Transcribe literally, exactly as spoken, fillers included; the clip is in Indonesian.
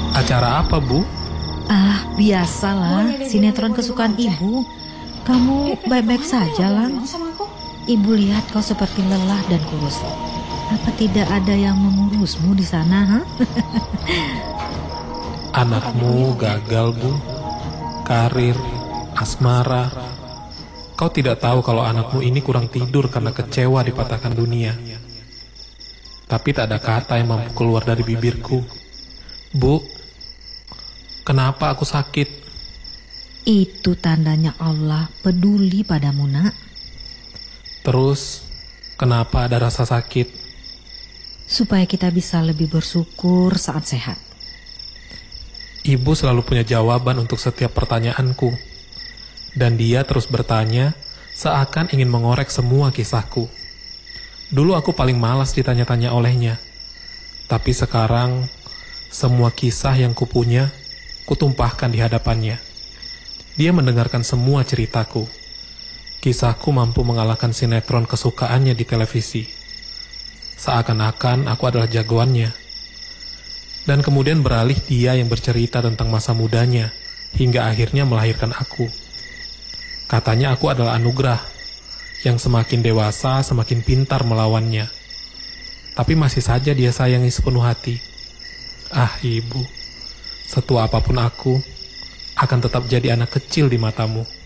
Acara apa, Bu? Ah, biasalah, sinetron kesukaan ibu. Kamu baik-baik saja, Lang. Ibu lihat kau seperti lelah dan kurus. Apa tidak ada yang mengurusmu di sana, ha? Anakmu gagal, Bu. Karir, asmara. Kau tidak tahu kalau anakmu ini kurang tidur karena kecewa dipatahkan dunia. Tapi tak ada kata yang mampu keluar dari bibirku. Bu, kenapa aku sakit? Itu tandanya Allah peduli padamu, Nak. Terus, kenapa ada rasa sakit? Supaya kita bisa lebih bersyukur saat sehat. Ibu selalu punya jawaban untuk setiap pertanyaanku. Dan dia terus bertanya, seakan ingin mengorek semua kisahku. Dulu aku paling malas ditanya-tanya olehnya. Tapi sekarang, semua kisah yang kupunya, kutumpahkan di hadapannya. Dia mendengarkan semua ceritaku. Kisahku mampu mengalahkan sinetron kesukaannya di televisi. Seakan-akan aku adalah jagoannya. Dan kemudian beralih dia yang bercerita tentang masa mudanya, hingga akhirnya melahirkan aku. Katanya aku adalah anugerah, yang semakin dewasa semakin pintar melawannya. Tapi masih saja dia sayangi sepenuh hati. Ah ibu, setua apapun aku, akan tetap jadi anak kecil di matamu.